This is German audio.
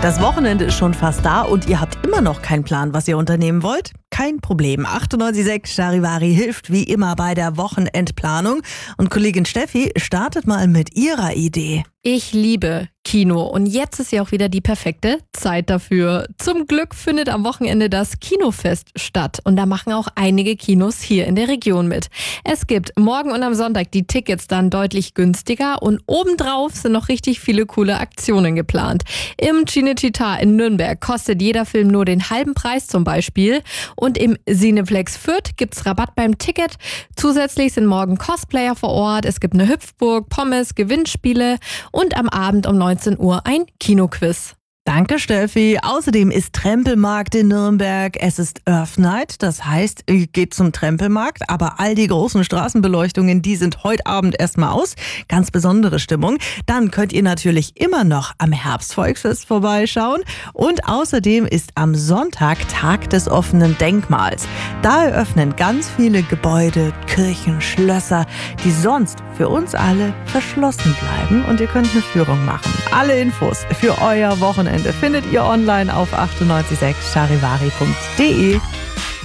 Das Wochenende ist schon fast da und ihr habt immer noch keinen Plan, was ihr unternehmen wollt? Kein Problem. 98.6 Charivari hilft wie immer bei der Wochenendplanung. Und Kollegin Steffi startet mal mit ihrer Idee. Ich liebe Kino und jetzt ist ja auch wieder die perfekte Zeit dafür. Zum Glück findet am Wochenende das Kinofest statt und da machen auch einige Kinos hier in der Region mit. Es gibt morgen und am Sonntag die Tickets dann deutlich günstiger und obendrauf sind noch richtig viele coole Aktionen geplant. Im Cinecittà in Nürnberg kostet jeder Film nur den halben Preis zum Beispiel und im Cineplex Fürth gibt's Rabatt beim Ticket. Zusätzlich sind morgen Cosplayer vor Ort, es gibt eine Hüpfburg, Pommes, Gewinnspiele und am Abend um 19 Uhr ein Kinoquiz. Danke, Steffi. Außerdem ist Trempelmarkt in Nürnberg. Es ist Earth Night, das heißt, ihr geht zum Trempelmarkt, aber all die großen Straßenbeleuchtungen, die sind heute Abend erstmal aus. Ganz besondere Stimmung. Dann könnt ihr natürlich immer noch am Herbstvolksfest vorbeischauen. Und außerdem ist am Sonntag Tag des offenen Denkmals. Da eröffnen ganz viele Gebäude, Kirchen, Schlösser, die sonst für uns alle verschlossen bleiben. Und ihr könnt eine Führung machen. Alle Infos für euer Wochenende findet ihr online auf 98.6charivari.de.